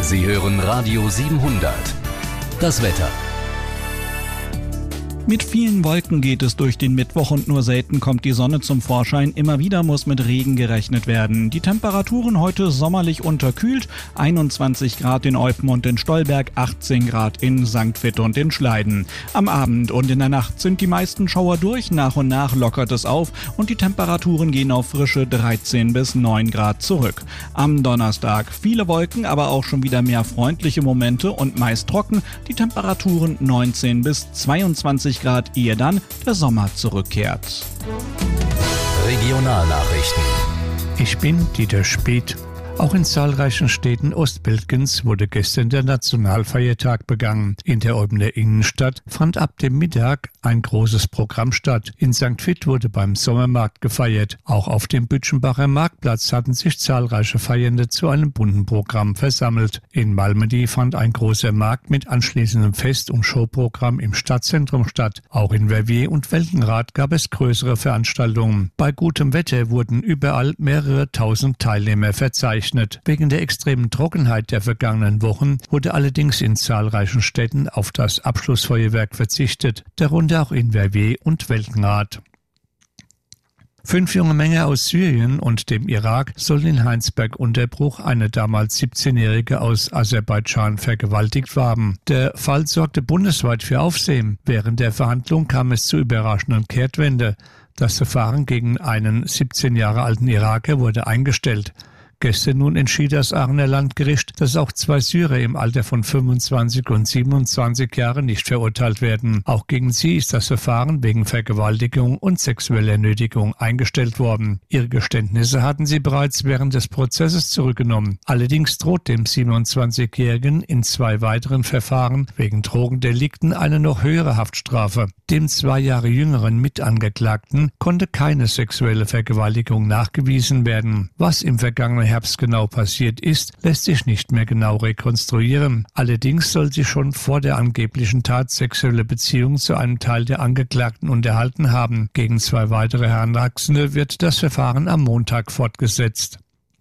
Sie hören Radio 700. Das Wetter. Mit vielen Wolken geht es durch den Mittwoch und nur selten kommt die Sonne zum Vorschein. Immer wieder muss mit Regen gerechnet werden. Die Temperaturen heute sommerlich unterkühlt. 21 Grad in Eupen und in Stolberg, 18 Grad in St. Vith und in Schleiden. Am Abend und in der Nacht sind die meisten Schauer durch. Nach und nach lockert es auf und die Temperaturen gehen auf frische 13 bis 9 Grad zurück. Am Donnerstag viele Wolken, aber auch schon wieder mehr freundliche Momente und meist trocken. Die Temperaturen 19 bis 22 Grad, ehe dann der Sommer zurückkehrt. Regionalnachrichten. Ich bin Dieter Speth. Auch in zahlreichen Städten Ostbelgiens wurde gestern der Nationalfeiertag begangen. In der Eupener Innenstadt fand ab dem Mittag ein großes Programm statt. In St. Vith wurde beim Sommermarkt gefeiert. Auch auf dem Bütchenbacher Marktplatz hatten sich zahlreiche Feiernde zu einem bunten Programm versammelt. In Malmedy fand ein großer Markt mit anschließendem Fest- und Showprogramm im Stadtzentrum statt. Auch in Verviers und Weltenrath gab es größere Veranstaltungen. Bei gutem Wetter wurden überall mehrere tausend Teilnehmer verzeichnet. Wegen der extremen Trockenheit der vergangenen Wochen wurde allerdings in zahlreichen Städten auf das Abschlussfeuerwerk verzichtet, darunter auch in Verviers und Weltenrath. 5 junge Männer aus Syrien und dem Irak sollen in Heinsberg-Unterbruch eine damals 17-Jährige aus Aserbaidschan vergewaltigt haben. Der Fall sorgte bundesweit für Aufsehen. Während der Verhandlung kam es zu überraschenden Kehrtwende. Das Verfahren gegen einen 17 Jahre alten Iraker wurde eingestellt. Gestern nun entschied das Aachener Landgericht, dass auch 2 Syrer im Alter von 25 und 27 Jahren nicht verurteilt werden. Auch gegen sie ist das Verfahren wegen Vergewaltigung und sexueller Nötigung eingestellt worden. Ihre Geständnisse hatten sie bereits während des Prozesses zurückgenommen. Allerdings droht dem 27-Jährigen in 2 weiteren Verfahren wegen Drogendelikten eine noch höhere Haftstrafe. Dem 2 Jahre jüngeren Mitangeklagten konnte keine sexuelle Vergewaltigung nachgewiesen werden. Was im vergangenen Herbst genau passiert ist, lässt sich nicht mehr genau rekonstruieren. Allerdings soll sie schon vor der angeblichen Tat sexuelle Beziehungen zu einem Teil der Angeklagten unterhalten haben. Gegen 2 weitere Heranwachsende wird das Verfahren am Montag fortgesetzt.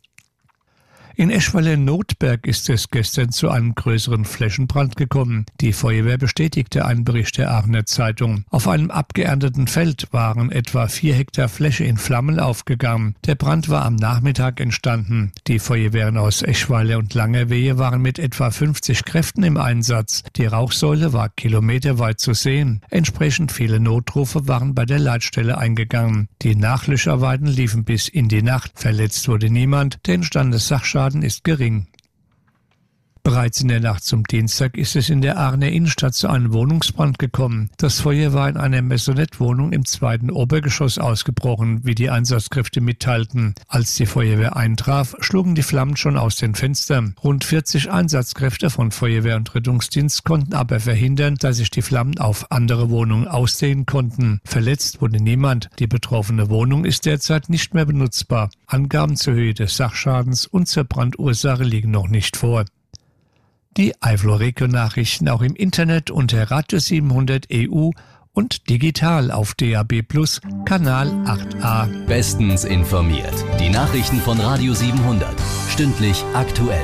In Eschweiler-Notberg ist es gestern zu einem größeren Flächenbrand gekommen. Die Feuerwehr bestätigte einen Bericht der Aachener Zeitung. Auf einem abgeernteten Feld waren etwa 4 Hektar Fläche in Flammen aufgegangen. Der Brand war am Nachmittag entstanden. Die Feuerwehren aus Eschweiler und Langerwehe waren mit etwa 50 Kräften im Einsatz. Die Rauchsäule war kilometerweit zu sehen. Entsprechend viele Notrufe waren bei der Leitstelle eingegangen. Die Nachlöscharbeiten liefen bis in die Nacht. Verletzt wurde niemand. Der entstandene Sachschaden ist gering. Bereits in der Nacht zum Dienstag ist es in der Aachener Innenstadt zu einem Wohnungsbrand gekommen. Das Feuer war in einer Maisonette-Wohnung im 2. Obergeschoss ausgebrochen, wie die Einsatzkräfte mitteilten. Als die Feuerwehr eintraf, schlugen die Flammen schon aus den Fenstern. Rund 40 Einsatzkräfte von Feuerwehr und Rettungsdienst konnten aber verhindern, dass sich die Flammen auf andere Wohnungen ausdehnen konnten. Verletzt wurde niemand. Die betroffene Wohnung ist derzeit nicht mehr benutzbar. Angaben zur Höhe des Sachschadens und zur Brandursache liegen noch nicht vor. Die Eifel-Region-Nachrichten auch im Internet unter Radio 700 EU und digital auf DAB+ Kanal 8a. Bestens informiert. Die Nachrichten von Radio 700. Stündlich aktuell.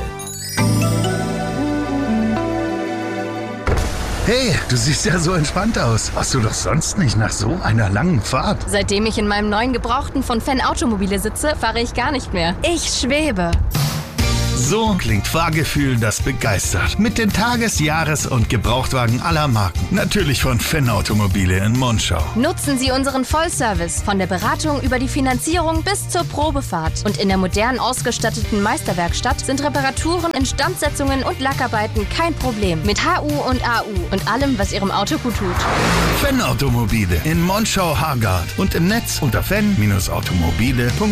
Hey, du siehst ja so entspannt aus. Warst du doch sonst nicht nach so einer langen Fahrt? Seitdem ich in meinem neuen Gebrauchten von Fan Automobile sitze, fahre ich gar nicht mehr. Ich schwebe. So klingt Fahrgefühl, das begeistert. Mit den Tages-, Jahres- und Gebrauchtwagen aller Marken. Natürlich von Fan Automobile in Monschau. Nutzen Sie unseren Vollservice von der Beratung über die Finanzierung bis zur Probefahrt. Und in der modern ausgestatteten Meisterwerkstatt sind Reparaturen, Instandsetzungen und Lackarbeiten kein Problem. Mit HU und AU und allem, was Ihrem Auto gut tut. Fan Automobile in Monschau-Hargard und im Netz unter fan-automobile.de.